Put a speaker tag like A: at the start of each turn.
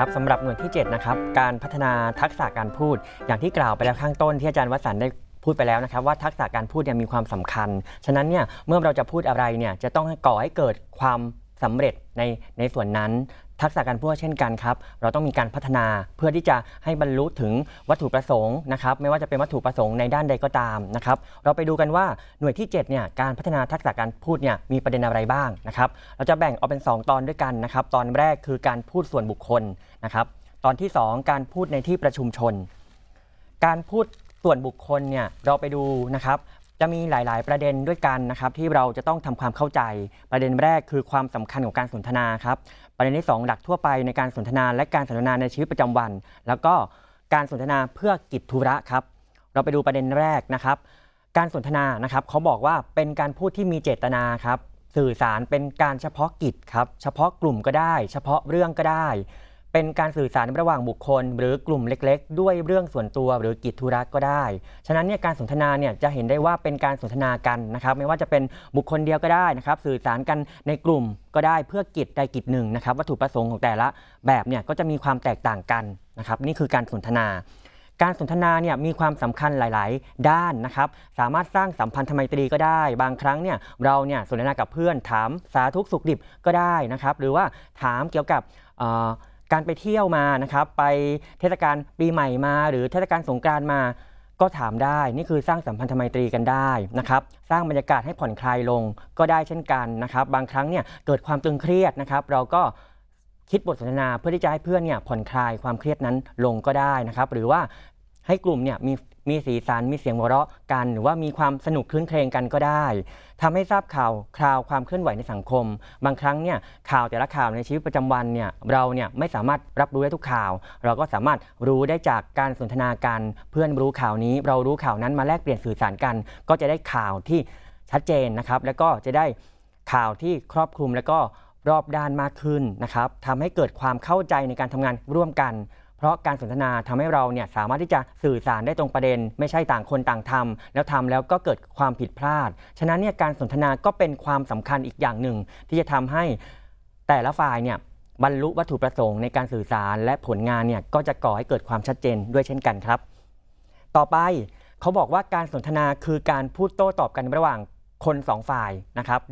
A: ครับสำหรับหน่วยที่7นะครับการพัฒนาทักษะการพูดอย่างที่กล่าวไปแล้วข้างต้นที่อาจารย์วสันต์ได้พูดไปแล้วนะครับว่าทักษะการพูดมีความสำคัญฉะนั้นเนี่ยเมื่อเราจะพูดอะไรเนี่ยจะต้องก่อให้เกิดความสำเร็จในส่วนนั้นทักษะการพูดเช่นกันครับเราต้องมีการพัฒนาเพื่อที่จะให้บรรลุถึงวัตถุประสงค์นะครับไม่ว่าจะเป็นวัตถุประสงค์ในด้านใดก็ตามนะครับเราไปดูกันว่าหน่วยที่7เนี่ยการพัฒนาทักษะการพูดเนี่ยมีประเด็นอะไรบ้างนะครับเราจะแบ่งออกเป็น2ตอนด้วยกันนะครับตอนแรกคือการพูดส่วนบุคคลนะครับตอนที่2การพูดในที่ประชุมชนการพูดส่วนบุคคลเนี่ยเราไปดูนะครับจะมีหลายๆประเด็นด้วยกันนะครับที่เราจะต้องทำความเข้าใจประเด็นแรกคือความสำคัญของการสนทนาครับประเด็นที่2หลักทั่วไปในการสนทนาและการสนทนาในชีวิตประจำวันแล้วก็การสนทนาเพื่อกิจธุระครับเราไปดูประเด็นแรกนะครับการสนทนานะครับเขาบอกว่าเป็นการพูดที่มีเจตนาครับสื่อสารเป็นการเฉพาะกิจครับเฉพาะกลุ่มก็ได้เฉพาะเรื่องก็ได้เป็นการสื่อสารระหว่างบุคคลหรือกลุ่มเล็กๆด้วยเรื่องส่วนตัวหรือกิจธุระก็ได้ฉะนั้นเนี่ยการสนทนาเนี่ยจะเห็นได้ว่าเป็นการสนทนากันนะครับไม่ว่าจะเป็นบุคคลเดียวก็ได้นะครับสื่อสารกันในกลุ่มก็ได้เพื่อกิจใดกิจหนึ่งนะครับวัตถุประสงค์ของแต่ละแบบเนี่ยก็จะมีความแตกต่างกันนะครับนี่คือการสนทนาการสนทนาเนี่ยมีความสำคัญหลายๆด้านนะครับสามารถสร้างสัมพันธไมตรีก็ได้บางครั้งเนี่ยเราเนี่ยสนทนากับเพื่อนถามสาธุสุขดิบก็ได้นะครับหรือว่าถามเกี่ยวกับการไปเที่ยวมานะครับไปเทศกาลปีใหม่มาหรือเทศกาลสงกรานต์มาก็ถามได้นี่คือสร้างสัมพันธไมตรีกันได้นะครับสร้างบรรยากาศให้ผ่อนคลายลงก็ได้เช่นกันนะครับบางครั้งเนี่ยเกิดความตึงเครียดนะครับเราก็คิดบทสนทนาเพื่อที่จะให้เพื่อนเนี่ยผ่อนคลายความเครียดนั้นลงก็ได้นะครับหรือว่าให้กลุ่มเนี่ยมีสีสันมีเสียงหัวเราะกันหรือว่ามีความสนุกคลื้นเครงกันก็ได้ทำให้ทราบข่าวคราวความเคลื่อนไหวในสังคมบางครั้งเนี่ยข่าวแต่ละข่าวในชีวิตประจำวันเนี่ยเราเนี่ยไม่สามารถรับรู้ได้ทุกข่าวเราก็สามารถรู้ได้จากการสนทนากันเพื่อนรู้ข่าวนี้เรารู้ข่าวนั้นมาแลกเปลี่ยนสื่อสารกันก็จะได้ข่าวที่ชัดเจนนะครับแล้วก็จะได้ข่าวที่ครอบคลุมแล้วก็รอบด้านมากขึ้นนะครับทำให้เกิดความเข้าใจในการทำงานร่วมกันเพราะการสนทนาทำให้เราเนี่ยสามารถที่จะสื่อสารได้ตรงประเด็นไม่ใช่ต่างคนต่างทำแล้วก็เกิดความผิดพลาดฉะนั้นเนี่ยการสนทนาก็เป็นความสำคัญอีกอย่างหนึ่งที่จะทำให้แต่ละฝ่ายเนี่ยบรรลุวัตถุประสงค์ในการสื่อสารและผลงานเนี่ยก็จะก่อให้เกิดความชัดเจนด้วยเช่นกันครับต่อไปเขาบอกว่าการสนทนาคือการพูดโต้ตอบกันระหว่างคน2ฝ่ายนะครับ